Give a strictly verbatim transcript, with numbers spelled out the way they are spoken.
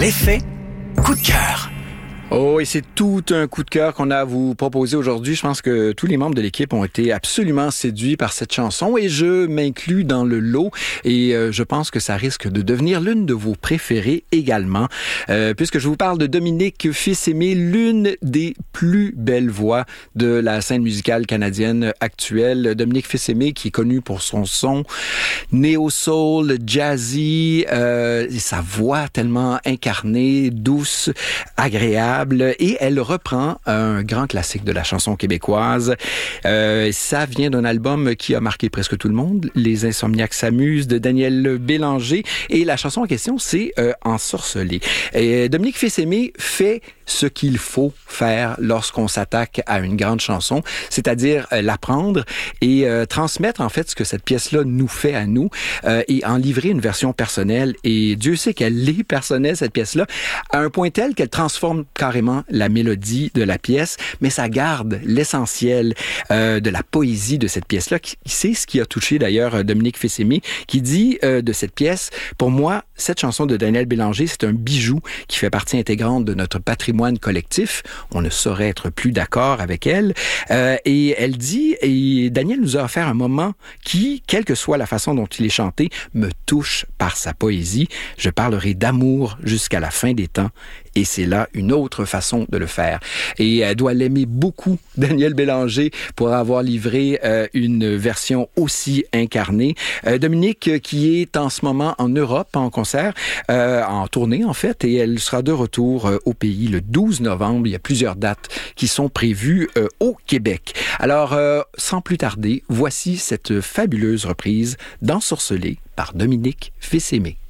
L'effet coup de cœur. Oh, et c'est tout un coup de cœur qu'on a à vous proposer aujourd'hui. Je pense que tous les membres de l'équipe ont été absolument séduits par cette chanson et je m'inclus dans le lot et euh, je pense que ça risque de devenir l'une de vos préférées également. Euh, puisque je vous parle de Dominique Fils-Aimé, l'une des plus belles voix de la scène musicale canadienne actuelle. Dominique Fils-Aimé qui est connu pour son son néo-soul, jazzy, euh, et sa voix tellement incarnée, douce, agréable. Et elle reprend un grand classique de la chanson québécoise. Euh, ça vient d'un album qui a marqué presque tout le monde, Les Insomniaques s'amusent, de Daniel Bélanger. Et la chanson en question, c'est euh, Ensorcelé. Et Dominique Fils-Aimé fait ce qu'il faut faire lorsqu'on s'attaque à une grande chanson, c'est-à-dire euh, l'apprendre et euh, transmettre en fait ce que cette pièce-là nous fait à nous euh, et en livrer une version personnelle. Et Dieu sait qu'elle est personnelle, cette pièce-là, à un point tel qu'elle transforme carrément la mélodie de la pièce, mais ça garde l'essentiel euh, de la poésie de cette pièce-là. C'est ce qui a touché d'ailleurs Dominique Fils-Aimé, qui dit euh, de cette pièce, pour moi, cette chanson de Daniel Bélanger, c'est un bijou qui fait partie intégrante de notre patrimoine collectif. On ne saurait être plus d'accord avec elle. Euh, et elle dit, et Daniel nous a offert un moment qui, quelle que soit la façon dont il est chanté, me touche par sa poésie. Je parlerai d'amour jusqu'à la fin des temps. Et c'est là une autre façon de le faire. Et elle doit l'aimer beaucoup, Daniel Bélanger, pour avoir livré euh, une version aussi incarnée. Euh, Dominique, euh, qui est en ce moment en Europe, en concert, euh, en tournée en fait, et elle sera de retour euh, au pays le douze novembre. Il y a plusieurs dates qui sont prévues euh, au Québec. Alors, euh, sans plus tarder, voici cette fabuleuse reprise d'Ensorcelé par Dominique Fils-Aimé.